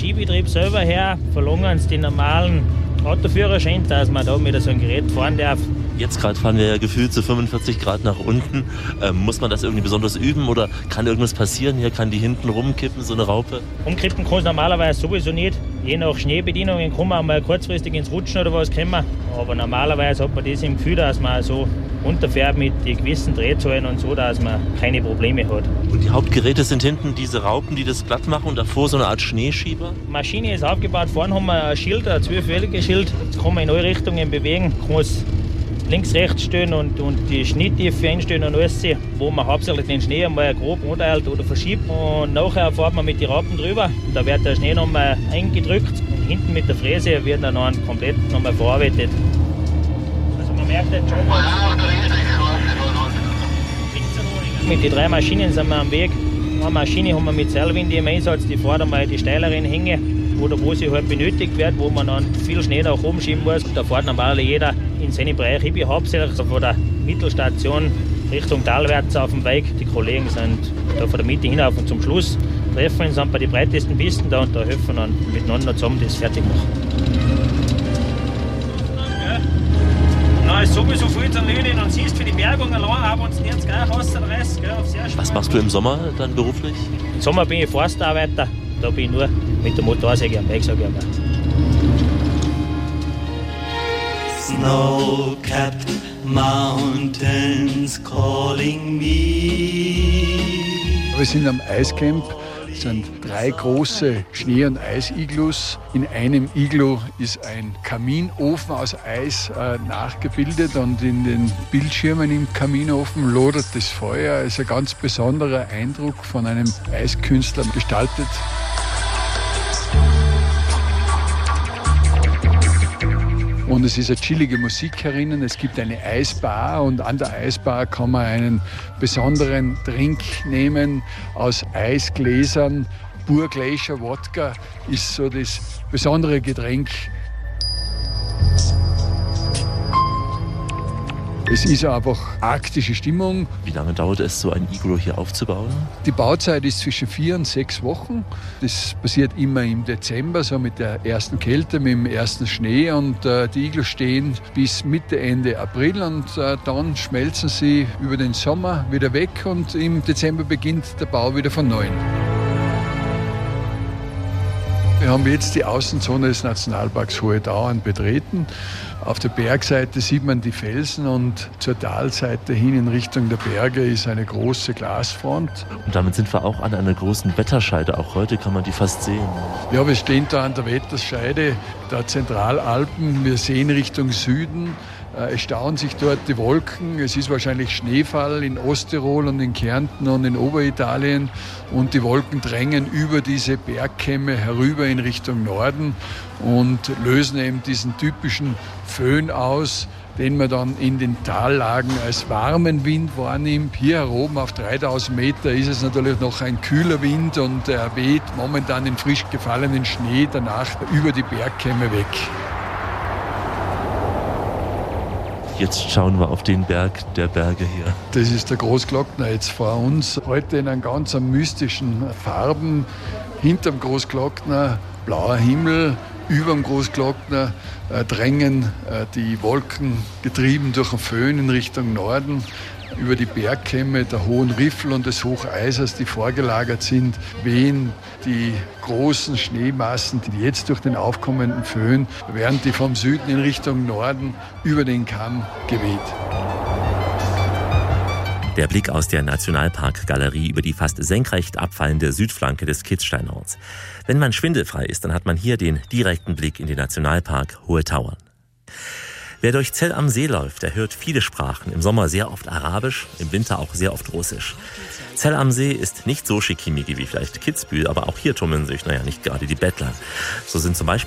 Skibetrieb selber her verlangen sie den normalen Autoführerschein, dass man da mit so einem Gerät fahren darf. Jetzt gerade fahren wir ja gefühlt zu 45 Grad nach unten. Muss man das irgendwie besonders üben oder kann irgendwas passieren? Hier kann die hinten rumkippen, so eine Raupe? Umkippen kann es normalerweise sowieso nicht. Je nach Schneebedienungen kann man mal kurzfristig ins Rutschen oder was kommen. Aber normalerweise hat man das im Gefühl, dass man so runterfährt mit den gewissen Drehzahlen und so, dass man keine Probleme hat. Und die Hauptgeräte sind hinten diese Raupen, die das glatt machen und davor so eine Art Schneeschieber? Die Maschine ist aufgebaut. Vorne haben wir ein Schild, ein 12-welliges Schild. Das kann man in alle Richtungen bewegen. Kann es links, rechts stellen und die Schnitttiefe einstellen und alles, wo man hauptsächlich den Schnee einmal grob anteilt oder verschiebt. Und nachher fährt man mit den Raupen drüber. Da wird der Schnee nochmal eingedrückt und hinten mit der Fräse wird er dann komplett nochmal verarbeitet. Also man merkt jetzt schon. Mit den 3 Maschinen sind wir am Weg. Eine Maschine haben wir mit Seilwinde im Einsatz, die fährt einmal die steileren Hänge, wo sie halt benötigt wird, wo man dann viel Schnee nach oben schieben muss. Da fährt normalerweise jeder in seinen Bereich. Ich bin hauptsächlich von der Mittelstation Richtung talwärts auf dem Weg. Die Kollegen sind da von der Mitte hinauf und zum Schluss treffen uns dann bei den breitesten Pisten da und da helfen dann miteinander zusammen das fertig machen. Na, ist sowieso viel zu erledigen und siehst für die Bergung allein, aber uns jetzt gleich rausreißt. Was machst du im Sommer dann beruflich? Im Sommer bin ich Forstarbeiter. Da bin ich nur mit der Motorsäge am Weg, sage ich mal. Snow-capped mountains calling me. Wir sind am Eiscamp. Es sind 3 große Schnee- und Eisiglus. In einem Iglu ist ein Kaminofen aus Eis nachgebildet und in den Bildschirmen im Kaminofen lodert das Feuer. Es ist ein ganz besonderer Eindruck von einem Eiskünstler gestaltet. Und es ist eine chillige Musik herinnen. Es gibt eine Eisbar und an der Eisbar kann man einen besonderen Drink nehmen aus Eisgläsern. Burglacier Wodka ist so das besondere Getränk. Es ist einfach arktische Stimmung. Wie lange dauert es, so ein Iglu hier aufzubauen? Die Bauzeit ist zwischen 4 und 6 Wochen. Das passiert immer im Dezember, so mit der ersten Kälte, mit dem ersten Schnee. Und die Iglus stehen bis Mitte, Ende April. Und dann schmelzen sie über den Sommer wieder weg. Und im Dezember beginnt der Bau wieder von neuem. Wir haben jetzt die Außenzone des Nationalparks Hohe Tauern betreten. Auf der Bergseite sieht man die Felsen und zur Talseite hin in Richtung der Berge ist eine große Glasfront. Und damit sind wir auch an einer großen Wetterscheide. Auch heute kann man die fast sehen. Ja, wir stehen da an der Wetterscheide der Zentralalpen. Wir sehen Richtung Süden. Es stauen sich dort die Wolken. Es ist wahrscheinlich Schneefall in Osttirol und in Kärnten und in Oberitalien. Und die Wolken drängen über diese Bergkämme herüber in Richtung Norden und lösen eben diesen typischen Föhn aus, den man dann in den Tallagen als warmen Wind wahrnimmt. Hier oben auf 3000 Meter ist es natürlich noch ein kühler Wind und er weht momentan den frisch gefallenen Schnee danach über die Bergkämme weg. Jetzt schauen wir auf den Berg der Berge hier. Das ist der Großglockner jetzt vor uns. Heute in einem ganz mystischen Farben. Hinterm Großglockner blauer Himmel. Über dem Großglockner drängen die Wolken, getrieben durch den Föhn in Richtung Norden, über die Bergkämme der Hohen Riffel und des Hocheisers, die vorgelagert sind, wehen die großen Schneemassen, die jetzt durch den aufkommenden Föhn, während die vom Süden in Richtung Norden über den Kamm geweht. Der Blick aus der Nationalparkgalerie über die fast senkrecht abfallende Südflanke des Kitzsteinhorns. Wenn man schwindelfrei ist, dann hat man hier den direkten Blick in den Nationalpark Hohe Tauern. Wer durch Zell am See läuft, der hört viele Sprachen. Im Sommer sehr oft Arabisch, im Winter auch sehr oft Russisch. Zell am See ist nicht so schickimicki wie vielleicht Kitzbühel, aber auch hier tummeln sich, nicht gerade die Bettler. So sind zum Beispiel